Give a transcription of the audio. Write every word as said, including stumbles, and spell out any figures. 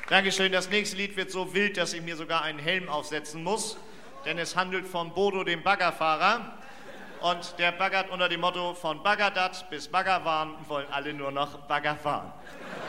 Dankeschön. Das nächste Lied wird so wild, dass ich mir sogar einen Helm aufsetzen muss. Denn es handelt von Bodo, dem Baggerfahrer. Und der baggert unter dem Motto: von Baggerdat bis Baggerwan wollen alle nur noch Bagger fahren.